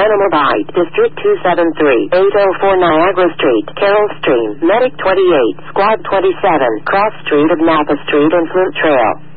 Renamobite, District 273, 804 Niagara Street, Carroll Stream, Medic 28, Squad 27, Cross Street of Napa Street and Flint Trail.